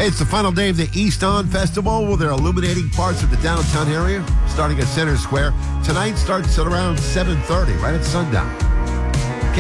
Hey, it's the final day of the East On Festival, where they're illuminating parts of the downtown area, starting at Center Square. Tonight starts at around 7:30, right at sundown.